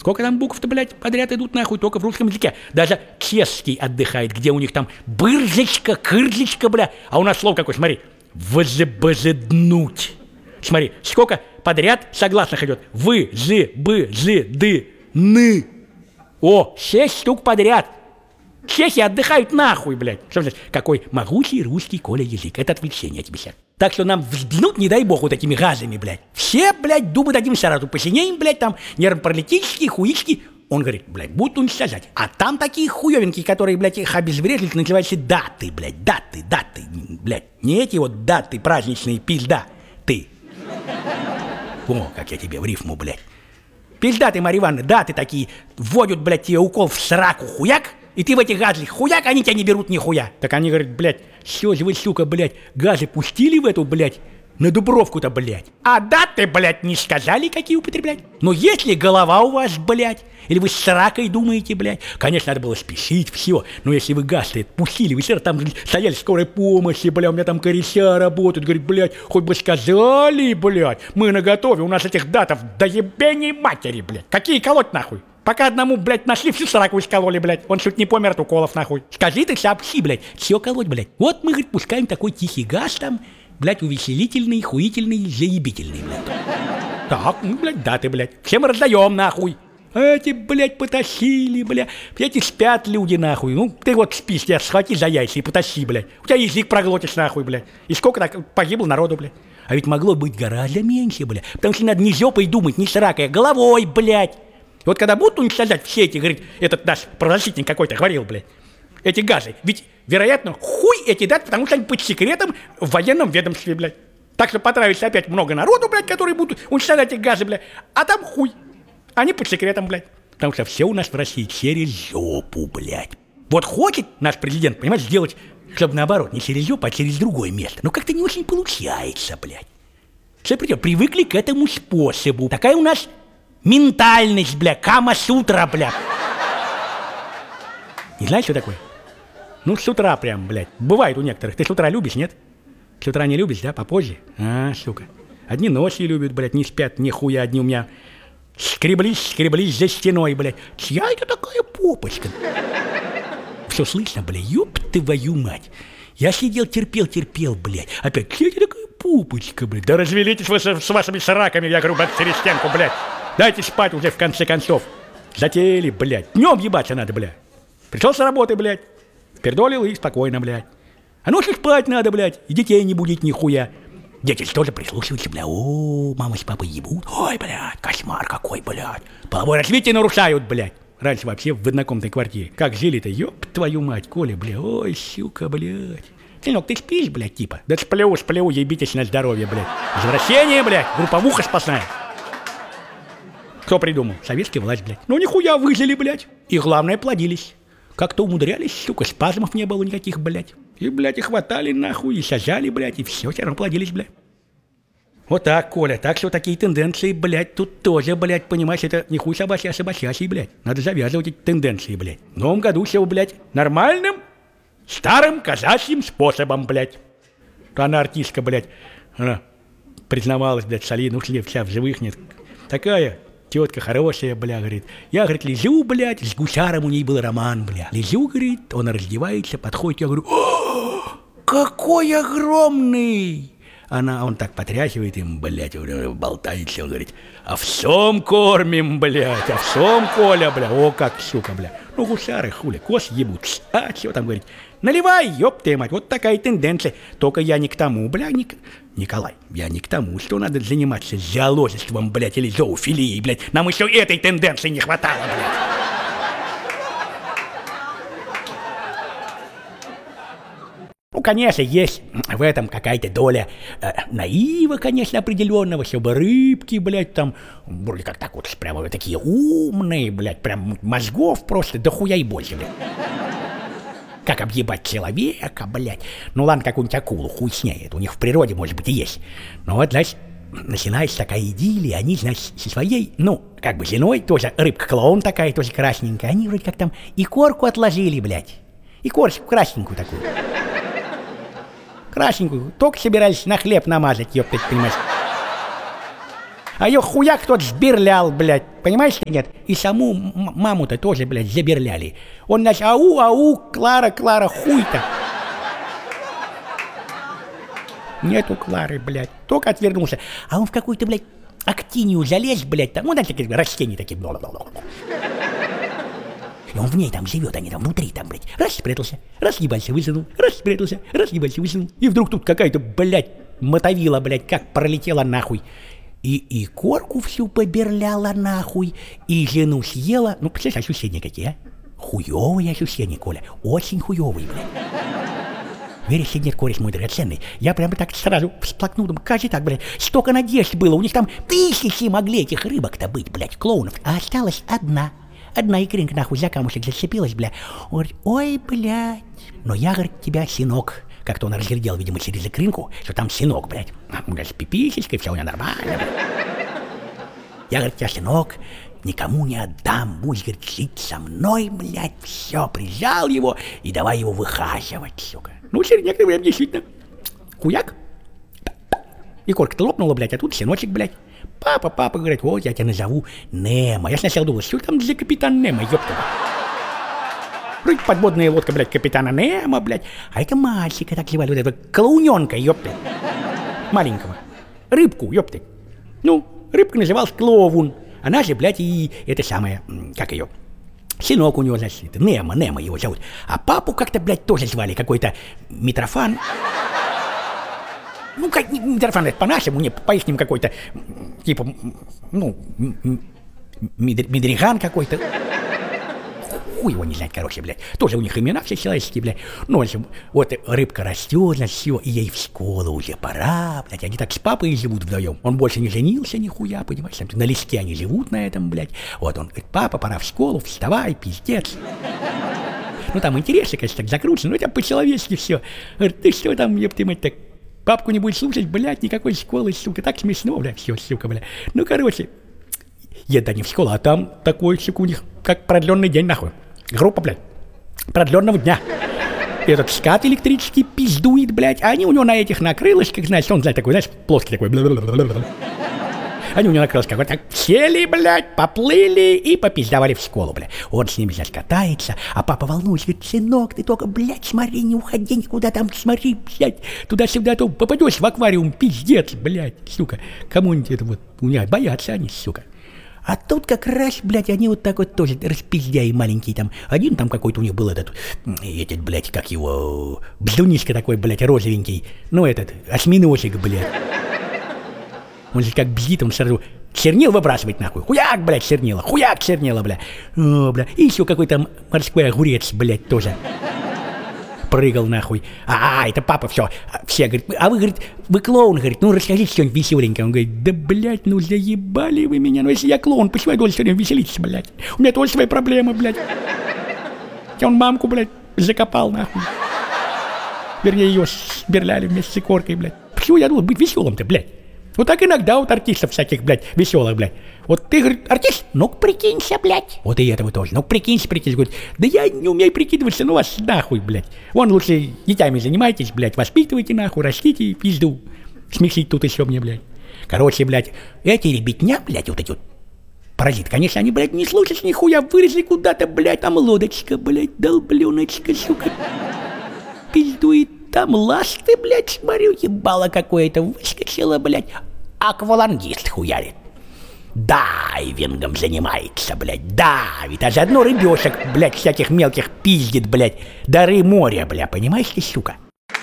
Сколько там букв-то, блядь, подряд идут нахуй только в русском языке. Даже чешский отдыхает, где у них там бырзочка, кырзочка, бля. А у нас слово какое, смотри. Возбожеднуть. Смотри, сколько подряд согласных идет. Вы, зы, бы, зы, ды, ны. О, 6 штук подряд. Чехи отдыхают нахуй, блядь. Что значит? Какой могучий русский, Коля, язык. Это отвлечение тебе сейчас. Так что нам взглянуть, не дай бог, вот такими газами, блядь. Все, блядь, думы дадим сразу. Посинеем, блядь, там нервно-паралитические, хуички. Он говорит, блядь, будут уничтожать. А там такие хуёвенькие, которые, блядь, их обезврежили, называются даты, блядь. Даты, блядь. Не эти вот даты праздничные, пизда. Ты. О, как я тебе в рифму, блядь. Пизда ты, Марья Ивановна, даты такие. Вводят, блядь, тебе укол в сраку, хуяк. И ты в этих газах хуяк, они тебя не берут нихуя. Так они говорят, блядь, все же вы, сука, блядь, газы пустили в эту, блядь, на Дубровку-то, блядь. А даты, блядь, не сказали, какие употреблять. Но если голова у вас, блядь, или вы с ракой думаете, блядь, конечно, надо было спешить, все. Но если вы газ-то пустили, вы все там стояли скорой помощи, блядь, у меня там кореся работают, говорит, блядь, хоть бы сказали, блядь, мы наготове, у нас этих датов до ебени матери, блядь. Какие колоть нахуй? Пока одному, блядь, нашли, всю сраку искололи, блядь. Он чуть не помер от уколов, нахуй. Скажи ты, сообщи, блядь, все колоть, блядь. Вот мы, говорит, пускаем такой тихий газ там, блядь, увеселительный, хуительный, заебительный, блядь. Так, ну, блядь, даты, блядь. Всем раздаем, нахуй. Эти, блядь, потащили, блядь. Эти спят люди, нахуй. Ну, ты вот спишь, я схвати за яйца и потащи, блядь. У тебя язык проглотишь, нахуй, блядь. И сколько так погибло народу, блядь. А ведь могло быть гораздо меньше, блядь. Потому что надо не жопой думать, не сракой, а головой, блядь. И вот когда будут уничтожать все эти, говорит, этот наш правозащитник какой-то говорил, блядь, эти газы, ведь, вероятно, хуй эти даты, потому что они под секретом в военном ведомстве, блядь. Так что потравится опять много народу, блядь, которые будут уничтожать эти газы, блядь, а там хуй. Они под секретом, блядь. Потому что все у нас в России через жопу, блядь. Вот хочет наш президент, понимаешь, сделать, чтобы наоборот, не через жопу, а через другое место. Но как-то не очень получается, блядь. Все привыкли к этому способу. Такая у нас ментальность, бля, Кама-сутра, бля. Не знаешь, что такое? Ну, с утра прям, блядь. Бывает у некоторых. Ты с утра любишь, нет? С утра не любишь, да? Попозже? А, сука. Одни ночью любят, блядь, не спят, нихуя. Одни у меня скреблись за стеной, блядь. Чья это такая попочка? Все слышно, блядь? Ёб твою мать. Я сидел, терпел, блядь. Опять, чья это такая попочка, блядь? Да развелитесь вы с вашими сраками, я говорю, блядь, через стенку, блядь. Дайте спать уже, в конце концов. Затеяли, блядь. Днем ебаться надо, блядь. Пришел с работы, блядь. Пердолил и спокойно, блядь. А ночью спать надо, блядь. И детей не будить нихуя. Дети тоже прислушиваются, блядь. О, мама с папой ебут. Ой, блядь, кошмар какой, блядь. Половое развитие нарушают, блядь. Раньше вообще в однокомнатной квартире. Как жили-то, ёб твою мать, Коля, блядь. Ой, сука, блядь. Сынок, ты спишь, блядь, типа? Да сплю, ебитесь на здоровье, блядь. Возвращение, блядь, групповуха спасная. Кто придумал? Советская власть, блядь. Ну нихуя выжили, блядь. И главное, плодились. Как-то умудрялись, сука, спазмов не было никаких, блядь. И, блядь, и хватали нахуй, и сажали, блядь, и все равно плодились, блядь. Вот так, Коля, так что такие тенденции, блядь, тут тоже, блядь, понимаешь, это не хуй собачий, а собачий, блядь. Надо завязывать эти тенденции, блядь. В новом году все, блядь, нормальным, старым казачьим способом, блядь. Она артистка, блядь, она признавалась, блядь, солидно, ушли вся в живых, нет. Такая тетка хорошая, бля, говорит. Я, говорит, лежу, блядь, с гусаром у ней был роман, бля. Лежу, говорит, он раздевается, подходит, я говорю, о, какой огромный! Он так потряхивает им, блядь, болтается, он говорит, овсом кормим, блядь, овсом, Коля, бля, о, как, сука, бля. Ну, гусары, хули, кос ебут, а, чего там, говорит, наливай, ёб ты мать, вот такая тенденция, только я не к тому, бля, Николай, я не к тому, что надо заниматься зоологичеством, блядь, или зоофилией, блядь, нам еще этой тенденции не хватало, блядь. Ну, конечно, есть в этом какая-то доля наива, конечно, определенного, чтобы рыбки, блядь, там, вроде как так вот, прямо такие умные, блядь, прям мозгов просто дохуя и больше, блядь. Как объебать человека, блядь. Ну ладно, какую-нибудь акулу, хуй с ней, это у них в природе, может быть, и есть. Но вот, значит, начинается такая идиллия, они, значит, со своей, ну, как бы женой, тоже рыбка-клоун такая, тоже красненькая, они вроде как там икорку отложили, блядь. Икорочку красненькую такую. Красненькую, только собирались на хлеб намазать, ёптать, понимаешь. А ее хуяк тот сберлял, блядь. Понимаешь или нет? И саму маму-то тоже, блядь, заберляли. Он наш ау, Клара, хуй-то. Нету Клары, блядь. Только отвернулся. А он в какую-то, блядь, актинию залез, блядь. Там, ну, там такие растения такие. И он в ней там живет, они там внутри, там, блядь. Раз спрятался, раз ебальца высунул, раз спрятался, раз ебальца высунул. И вдруг тут какая-то, блядь, мотовила, блядь, как пролетела нахуй. И корку всю поберляла нахуй, и жену съела. Ну, представляешь, ощущения какие, а? Хуёвые ощущения, Коля. Очень хуёвые, блядь. Веришь или нет, кореш мой драгоценный, я прямо так сразу всплакнул, думаю, кажется так, блядь, столько надежд было, у них там тысячи могли этих рыбок-то быть, блядь, клоунов, а осталась одна икринка, нахуй, за камушек зацепилась, блядь, он говорит, ой, блядь, но я, говорит, тебя, сынок, как-то он разглядел, видимо, через икринку, что там сынок, блядь, с пиписечкой, все у него нормально, блядь. Я, говорит, тебя, сынок, никому не отдам, будешь, говорит, жить со мной, блядь, все, прижал его и давай его выхаживать, сука. Ну, через некоторое время действительно хуяк. И корка-то лопнула, блядь, а тут сыночек, блядь. Папа, говорит, вот я тебя назову Немо. Я сначала думал, что там за капитан Немо, ёпта. Вроде подводная лодка, блядь, капитана Немо, блядь. А это мальчика так звали, вот этого клоуненка, ёпта. Маленького. Рыбку, ёпта. Ну, рыбка называлась Клоун. Она же, блядь, и это самое, как ее... Сынок у него, значит, Немо его зовут. А папу как-то, блядь, тоже звали, какой-то Митрофан. Ну, как Митрофан, это по-нашему, не по-ихнему какой-то, типа, ну, Медриган какой-то. Хуй его не знать, короче, блядь. Тоже у них имена все человеческие, блядь. Ну, в общем, вот рыбка растет, значит, все, и ей в школу уже пора, блядь. Они так с папой живут вдвоем. Он больше не женился нихуя, понимаешь? Там, на леске они живут на этом, блядь. Вот он говорит, папа, пора в школу, вставай, пиздец. Ну, там интересно, конечно, так закручено, но это по-человечески все. Говорит, ты что там, еб мать, так папку не будет слушать, блядь, никакой школы, сука. Так смешно, блядь, все, сука, блядь. Ну, короче, еда не в школу, а там такой, сука, у них, как продленный день, нахуй. Группа, блядь, продленного дня. Этот скат электрический пиздует, блядь, а они у него на этих на крылышках, знаешь, он, знаешь, такой, знаешь, плоский такой. Они у него на крылышках вот так сели, блядь, поплыли и попиздавали в школу, блядь. Он с ними, значит, катается, а папа волнуется, говорит, сынок, ты только, блядь, смотри, не уходи никуда там, смотри, блядь, туда-сюда, а то попадешь в аквариум, пиздец, блядь, сука. Кому-нибудь это вот, у меня боятся они, сука. А тут как раз, блядь, они вот так вот тоже распиздяи маленькие там. Один там какой-то у них был этот, блядь, как его, бздунишка такой, блядь, розовенький. Ну, этот, осьминожик, блядь. Он же как бздит, он сразу чернил выбрасывает нахуй. Хуяк, блядь, чернила, блядь. О, блядь. И еще какой-то морской огурец, блядь, тоже. Прыгал нахуй. Это папа, все, говорит, а вы, говорит, вы клоун, говорит, ну расскажите что-нибудь веселенькое. Он говорит, да, блядь, ну заебали вы меня, ну если я клоун, почему я должен все время веселиться, блядь? У меня тоже свои проблемы, блядь. Он мамку, блядь, закопал, нахуй. Вернее, ее сберляли вместе с икоркой, блядь. Почему я должен быть веселым-то, блядь? Вот так иногда вот артистов всяких, блядь, веселых, блядь. Вот ты, говорит, артист? Ну-ка прикинься, блядь. Вот и этого тоже. Ну прикинься. Говорит, да я не умею прикидываться, ну вас нахуй, блядь. Вон лучше детьми занимайтесь, блядь, воспитывайте нахуй, растите и пизду. Смесить тут еще мне, блядь. Короче, блядь, эти ребятня, блядь, вот эти вот паразиты, конечно, они, блядь, не слушаются нихуя, вылезли куда-то, блядь, там лодочка, блядь, долбленочка, сука. Пиздует. Там ласты, блядь, смотрю, ебало какое-то выскочило, блядь. Аквалангист хуярит. Дайвингом занимается, блядь, давит. А заодно рыбешек, блядь, всяких мелких пиздит, блядь. Дары моря, блядь, понимаешь ты, сука?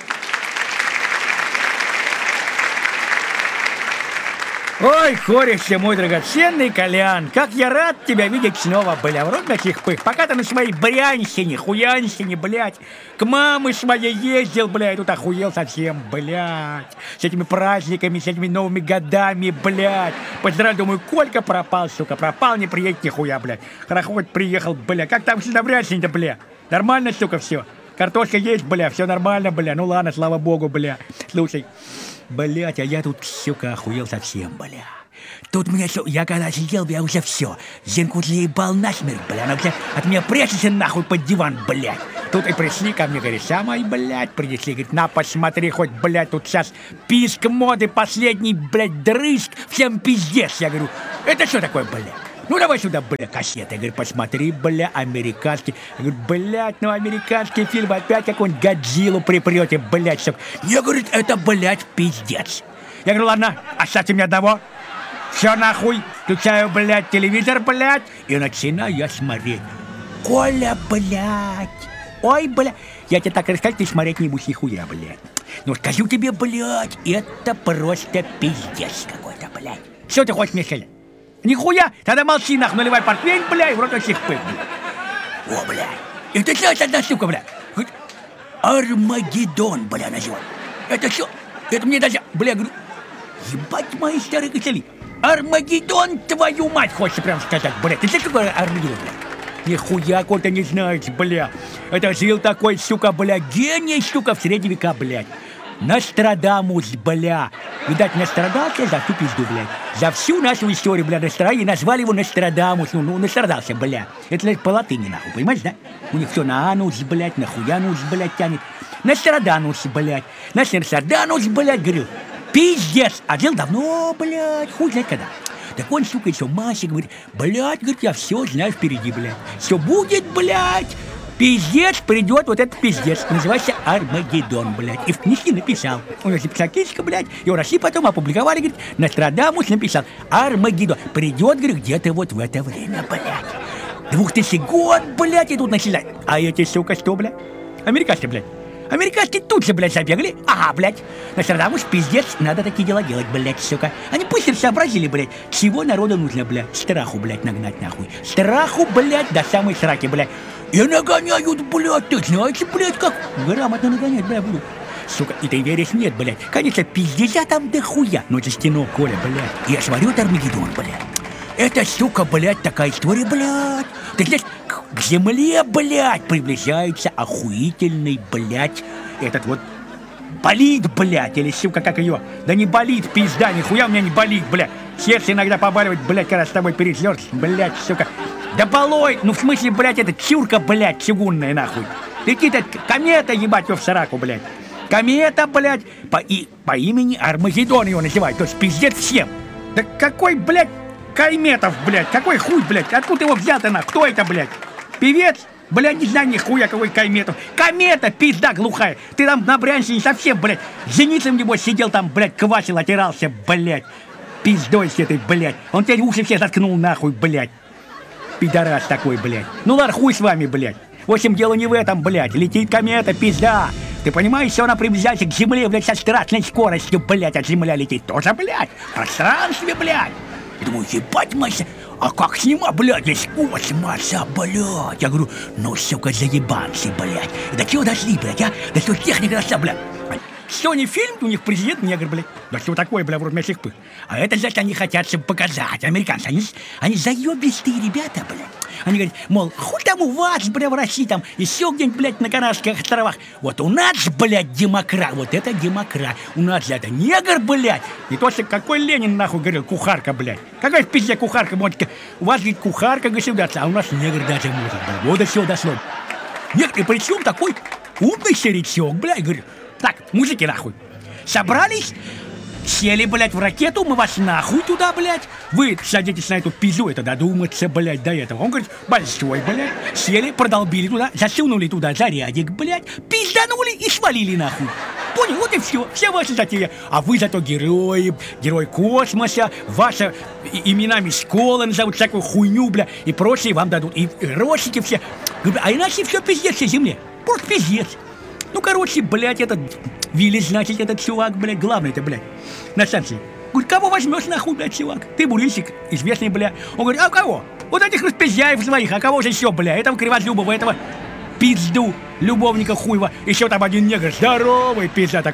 Ой, кореш мой драгоценный Колян, как я рад тебя видеть снова, бля, в родных пых. Пока ты на своей брянщине, хуянщине, блядь, к маме своей ездил, блядь, тут охуел совсем, блядь. С этими праздниками, с этими новыми годами, блядь. Поздравляю, думаю, Колька пропал, сука, пропал, не приедет нихуя, блядь. Хорошо, хоть приехал, бля, как там все на брянщине-то, бля? Нормально, сука, все? Картошка есть, бля, все нормально, бля, ну ладно, слава богу, бля. Слушай. Блять, а я тут, сука, охуел совсем, бля. Тут мне все, я когда сидел, я уже все. Зенку заебал насмерть, бля, она уже от меня прячется нахуй под диван, блядь. Тут и пришли ко мне, говорит, самой, блядь, принесли, говорит, на, посмотри, хоть, блядь, тут сейчас писк моды, последний, блядь, дрызг, всем пиздец. Я говорю, это что такое, блядь? Ну давай сюда, бля, кассеты. Я говорю, посмотри, бля, американский. Я говорю, блядь, ну американский фильм, опять какую-нибудь Годзиллу припрете, блядь, чтоб. Я, говорит, это, блядь, пиздец. Я говорю, ладно, оставьте мне одного. Все нахуй, включаю, блядь, телевизор, блядь, и начинаю я смотреть. Коля, блядь, ой, блядь, я тебе так расскажу, ты смотреть не будешь нихуя, блядь. Ну скажу тебе, блядь, это просто пиздец какой-то, блядь. Что ты хочешь мне сказать? Нихуя, тогда молчи, нахуй, наливай портвейн, блядь, в рот всех пыль, блядь. О, блядь, это знаешь, одна штука, блядь. Армагеддон, блядь, называй. Это что? Это мне даже, блядь, говорю, ебать мои старые костыли. Армагеддон, твою мать, хочешь прям сказать, блядь. Ты знаешь, какой Армагеддон, блядь? Нихуя, кот-то не знаете, бля. Это жил такой, сука, бля, гений, сука, в средние века, блядь. Нострадамус, бля. Видать, настрадался за всю пизду, блядь. За всю нашу историю, бля, и назвали его Нострадамус. Ну, настрадался, бля. Это, значит, по латыни, нахуй, понимаешь, да? У них все на анус, блядь, на хуянус, блядь, тянет. Ностраданус, блядь. Ностраданус, блядь, говорил. Пиздец. А жил давно, блядь, хуй знает когда. Так он, сука, еще Масе говорит, блядь, говорит, я все знаю впереди, блядь. Все будет, блядь. Пиздец, придет вот этот пиздец. Называется Армагеддон, блядь. И в книжке написал. Он написал книжка, блядь. Его России потом опубликовали, говорит, Нострадамус написал. Армагеддон. Придет, говорит, где-то вот в это время, блядь. 2000 год, блядь, и тут начинают. А эти, сука, что, блядь? Американцы, блядь. Американцы тут же, блядь, забегали. Ага, блядь. Нострадамус, пиздец, надо такие дела делать, блядь, сука. Они быстро сообразили, блядь, чего народу нужно, блядь. Страху, блядь, нагнать, нахуй. Страху, блядь, до самой сраки, блядь. И нагоняют, блядь, ты знаете, блядь, как грамотно нагонять, блядь, буду. Сука, и ты веришь? Нет, блядь. Конечно, пиздеця там дохуя. Но это стено, Коля, блядь. Я смотрю, это Армагеддон, блядь. Это, сука, блядь, такая история, блядь. Ты знаешь, к земле, блядь, приближается охуительный, блядь, этот вот болит, блядь, или, сука, как ее. Да не болит, пизда, нихуя у меня не болит, блядь. Сердце иногда побаливает, блядь, когда с тобой переслёт, блядь, сука. Да болой, ну в смысле, блядь, это чурка, блядь, чугунная, нахуй. Летит комета, ебать, в сраку, блядь. Комета, блядь, по имени Армагеддон его называют, то есть пиздец всем. Да какой, блядь, Кайметов, блядь, какой хуй, блядь, откуда его взято, нахуй, кто это, блядь? Певец? Блядь, не знаю нихуя, какой Кайметов. Комета, пизда глухая. Ты там на Брянщине совсем, блядь, зеницем, небось, сидел там, блядь, квасил, отирался, блядь. Пиздой с этой, блядь. Он тебе уши все заткнул, нахуй, блядь. Пидорас такой, блядь. Ну ладно, хуй с вами, блядь. В общем, дело не в этом, блядь. Летит комета, пизда. Ты понимаешь, что она приближается к Земле, блядь, со страшной скоростью, блядь, от Земля летит. Тоже, блядь, в пространстве, блядь. Я думаю, ебать, Мася, а как снимать, блядь, здесь космоса, блядь. Я говорю, ну, сука, заебанцы, блядь. До чего дошли, блядь, а? Да что техника дошла, блядь. Что не фильм, у них президент негр, блядь. Да что такое, блядь, вроде мясных пых. А это, значит, они хотят, чтобы показать, американцы. Они заебистые ребята, блядь. Они говорят, мол, хуй там у вас, блядь, в России, там, еще где-нибудь, блядь, на Канарских островах. Вот у нас, блядь, демократ, вот это демократ. У нас это негр, блядь. Не то, что какой Ленин, нахуй, говорил, кухарка, блядь. Какая в пизде кухарка, может, у вас, говорит, кухарка государства, а у нас негр даже может, блядь. Вот до чего дошло. Негр, и причем такой умный старичок, блядь, говорю. Так, мужики, нахуй, собрались, сели, блядь, в ракету, мы вас нахуй туда, блядь. Вы садитесь на эту пизду, это додуматься, блядь, до этого. Он говорит, большой, блядь. Сели, продолбили туда, засунули туда зарядик, блядь, пизданули и свалили, нахуй. Понял, вот и все, вся ваша затея. А вы зато герои, герой космоса, ваши именами школы назовут, всякую хуйню, блядь, и прочее вам дадут. И росики все. А иначе все пиздец всей земле. Просто пиздец. Ну, короче, блядь, этот Вилли, значит, этот чувак, блядь, главный-то, блядь, на станции. Говорит, кого возьмешь, нахуй, блядь, чувак? Ты бурильщик, известный, блядь. Он говорит, а кого? Вот этих распиздяев своих, а кого же еще, блядь? Этого Кривозубова, этого пизду, любовника хуева. Еще там один негр, здоровый пизда такой.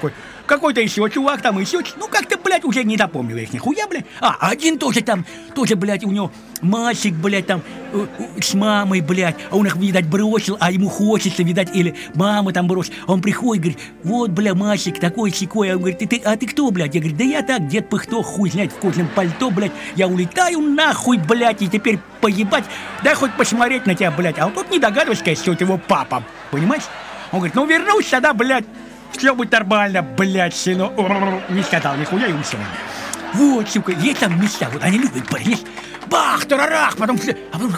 какой-то еще чувак там еще, ну как-то, блядь, уже не запомнил я их нихуя, блядь. А, один тоже там, тоже, блядь, у него мальчик, блядь, там, с мамой, блядь, а он их, видать, бросил, а ему хочется, видать, или мама там бросила. Он приходит, говорит, вот, бля, мальчик, такой-сякой, он говорит, а ты кто, блядь? Я говорю, да я так, дед Пыхто, хуй знает, в кожаном пальто, блядь, я улетаю нахуй, блядь, и теперь поебать, дай хоть посмотреть на тебя, блядь. А он тут не догадывается, конечно, что это его папа, понимаешь? Он говорит, ну вернусь тогда, блядь, все будет нормально, блядь, сынок. Не сказал нихуя и все. Вот, сука, есть там места, вот они любят, блядь, бах, тарарах, потом, а потом